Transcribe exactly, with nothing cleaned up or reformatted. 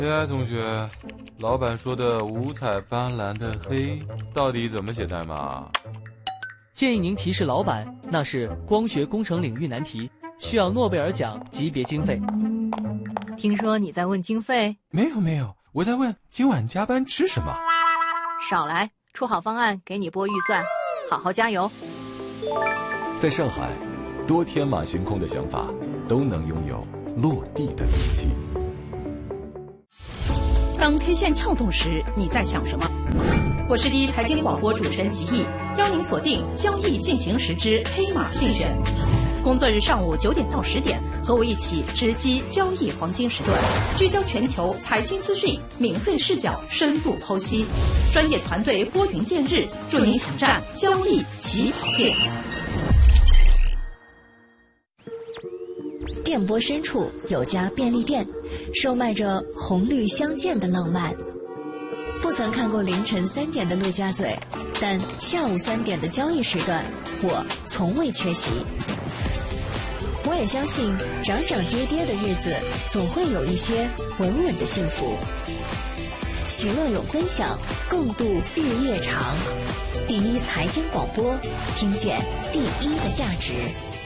A I 同学，老板说的五彩斑斓的黑到底怎么写代码？ 建议您提示老板，那是光学工程领域难题，需要诺贝尔奖级别经费。 听说你在问经费？ 没有没有，我在问今晚加班吃什么。 少来，出好方案给你拨预算，好好加油。 在上海，多天马行空的想法都能拥有落地的力气。 当 K 线跳动时，你在想什么？我是第一财经广播主持人吉毅，邀您锁定交易进行时之黑马竞选。工作日上午九点到十点，和我一起直击交易黄金时段，聚焦全球财经资讯，敏锐视角，深度剖析，专业团队拨云见日，助您抢占交易起跑线。 电波深处有家便利店，售卖着红绿相间的浪漫。不曾看过凌晨三点的陆家嘴，但下午三点的交易时段，我从未缺席。我也相信，涨涨跌跌的日子，总会有一些稳稳的幸福。喜乐有分享，共度日夜长。第一财经广播，听见第一的价值。